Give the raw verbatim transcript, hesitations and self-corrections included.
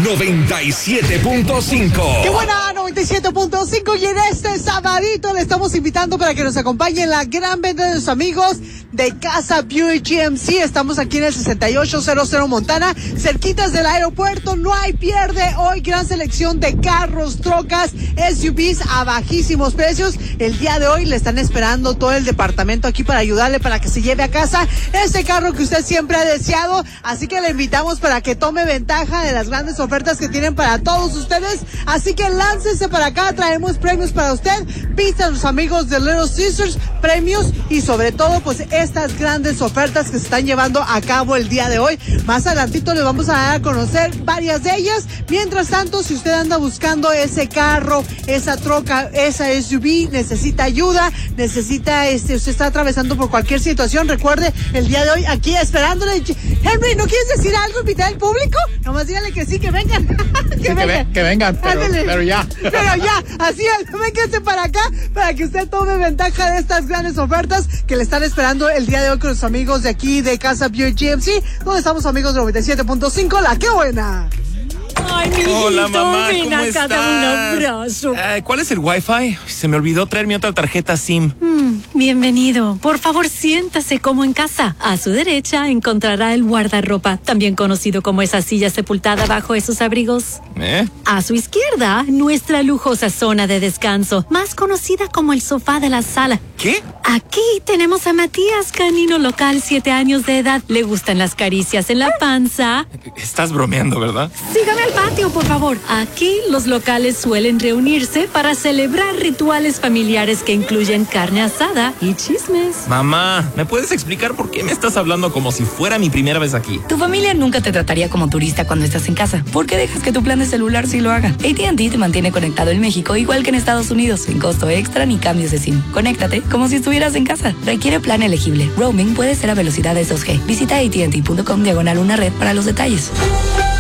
noventa y siete punto cinco. ¡Qué buena! noventa y siete punto cinco. Y en este sabadito le estamos invitando para que nos acompañe en la gran venta de los amigos de Casa Buick G M C. Estamos aquí en el sesenta y ocho cero cero Montana, cerquitas del aeropuerto. No hay pierde. Hoy gran selección de carros, trocas, S U Vs a bajísimos precios. El día de hoy le están esperando todo el departamento aquí para ayudarle para que se lleve a casa ese carro que usted siempre ha deseado. Así que le invitamos para que tome ventaja de las grandes ofertas que tienen para todos ustedes. Así que láncese para acá, traemos premios para usted. Vista a los amigos de Little Sisters, premios y sobre todo pues estas grandes ofertas que se están llevando a cabo el día de hoy. Más adelantito les vamos a dar a conocer varias de ellas. Mientras tanto, si usted anda buscando ese carro, esa troca, esa S U V, necesita ayuda, necesita, este, usted está atravesando por cualquier situación, recuerde, el día de hoy aquí esperándole. Henry, ¿no quieres decir algo, invitar al público? Nomás dígale que sí, que vengan. que, sí, vengan. Que, ve, que vengan, pero, pero ya. Pero ya, así es, vénganse para acá para que usted tome ventaja de estas grandes ofertas que le están esperando el día de hoy con los amigos de aquí de Casa Buick G M C, donde estamos amigos de noventa y siete punto cinco. La que buena. Ay, mi hijito, hola, mamá, ven ¿cómo acá, estás? dame un abrazo. Eh, ¿Cuál es el Wi-Fi? Se me olvidó traer mi otra tarjeta SIM. Mm, bienvenido. Por favor, siéntase como en casa. A su derecha encontrará el guardarropa, también conocido como esa silla sepultada bajo esos abrigos. ¿Eh? A su izquierda, nuestra lujosa zona de descanso, más conocida como el sofá de la sala. ¿Qué? Aquí tenemos a Matías, canino local, siete años de edad. Le gustan las caricias en la panza. Estás bromeando, ¿verdad? Sígame al patio, por favor. Aquí los locales suelen reunirse para celebrar rituales familiares que incluyen carne asada y chismes. Mamá, ¿me puedes explicar por qué me estás hablando como si fuera mi primera vez aquí? Tu familia nunca te trataría como turista cuando estás en casa. ¿Por qué dejas que tu plan de celular sí lo haga? A T and T te mantiene conectado en México igual que en Estados Unidos, sin costo extra ni cambios de SIM. Conéctate como si estuvieras en casa. Requiere plan elegible. Roaming puede ser a velocidades dos G. Visita A T and T punto com diagonal una red para los detalles.